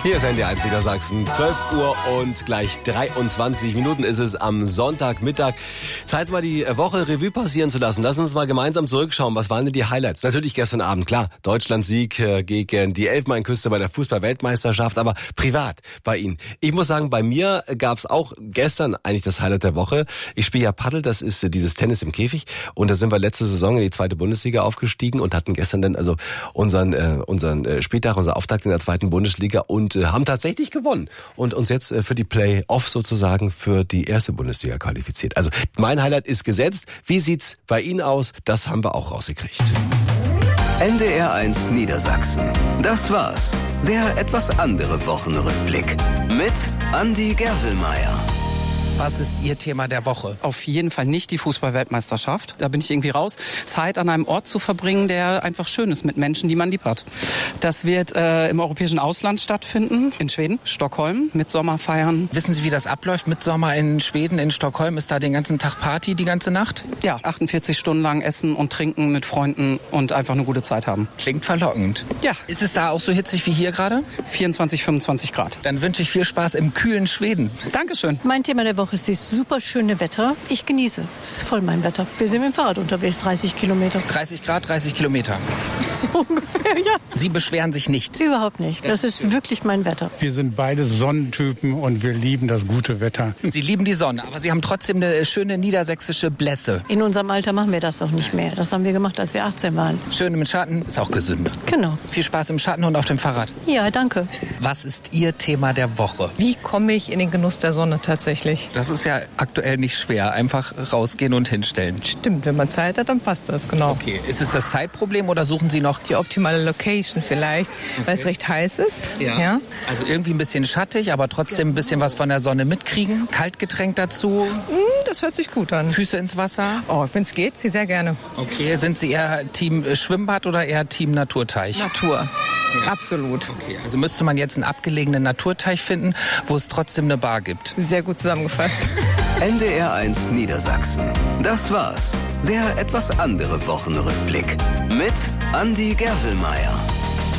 Hier ist NDR1 Niedersachsen, 12 Uhr und gleich 23 Minuten ist es am Sonntagmittag. Zeit mal die Woche Revue passieren zu lassen. Lass uns mal gemeinsam zurückschauen. Was waren denn die Highlights? Natürlich gestern Abend, klar, Deutschland-Sieg gegen die Elfenbeinküste bei der Fußball-Weltmeisterschaft, aber privat bei Ihnen. Ich muss sagen, bei mir gab es auch gestern eigentlich das Highlight der Woche. Ich spiele ja Paddel, das ist dieses Tennis im Käfig, und da sind wir letzte Saison in die 2. Bundesliga aufgestiegen und hatten gestern dann also unseren Spieltag, unser Auftakt in der 2. Bundesliga und haben tatsächlich gewonnen und uns jetzt für die Play-Off sozusagen für die 1. Bundesliga qualifiziert. Also mein Highlight ist gesetzt. Wie sieht's bei Ihnen aus? Das haben wir auch rausgekriegt. NDR1 Niedersachsen. Das war's. Der etwas andere Wochenrückblick mit Andi Gerwelmeier. Was ist Ihr Thema der Woche? Auf jeden Fall nicht die Fußball-Weltmeisterschaft. Da bin ich irgendwie raus. Zeit an einem Ort zu verbringen, der einfach schön ist mit Menschen, die man lieb hat. Das wird im europäischen Ausland stattfinden, in Schweden, Stockholm, mit Sommerfeiern. Wissen Sie, wie das abläuft mit Sommer in Schweden, in Stockholm? Ist da den ganzen Tag Party, die ganze Nacht? Ja, 48 Stunden lang essen und trinken mit Freunden und einfach eine gute Zeit haben. Klingt verlockend. Ja. Ist es da auch so hitzig wie hier gerade? 24, 25 Grad. Dann wünsche ich viel Spaß im kühlen Schweden. Dankeschön. Mein Thema der Woche ist das super schöne Wetter. Ich genieße. Es ist voll mein Wetter. Wir sind mit dem Fahrrad unterwegs, 30 Kilometer. 30 Grad, 30 Kilometer. So ungefähr, ja. Sie beschweren sich nicht? Überhaupt nicht. Das ist wirklich mein Wetter. Wir sind beide Sonnentypen und wir lieben das gute Wetter. Sie lieben die Sonne, aber Sie haben trotzdem eine schöne niedersächsische Blässe. In unserem Alter machen wir das doch nicht mehr. Das haben wir gemacht, als wir 18 waren. Schön mit Schatten, ist auch gesünder. Genau. Viel Spaß im Schatten und auf dem Fahrrad. Ja, danke. Was ist Ihr Thema der Woche? Wie komme ich in den Genuss der Sonne tatsächlich? Das ist ja aktuell nicht schwer. Einfach rausgehen und hinstellen. Stimmt, wenn man Zeit hat, dann passt das, genau. Okay, ist es das Zeitproblem oder suchen Sie noch Die optimale Location vielleicht, weil es recht heiß ist. Ja. Also irgendwie ein bisschen schattig, aber trotzdem ein bisschen was von der Sonne mitkriegen. Kaltgetränk dazu. Das hört sich gut an. Füße ins Wasser. Oh, wenn es geht, sehr gerne. Okay, sind Sie eher Team Schwimmbad oder eher Team Naturteich? Natur. Absolut. Okay, also müsste man jetzt einen abgelegenen Naturteich finden, wo es trotzdem eine Bar gibt. Sehr gut zusammengefasst. NDR1 Niedersachsen. Das war's. Der etwas andere Wochenrückblick mit Andi Gerwelmeier.